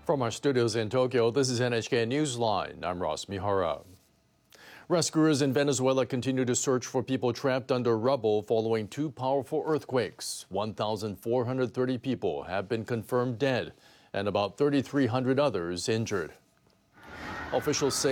From our studios in Tokyo, this is NHK Newsline. I'm Ross Mihara. Rescuers in Venezuela continue to search for people trapped under rubble following two powerful earthquakes. 1,430 people have been confirmed dead and about 3,300 others injured. Officials say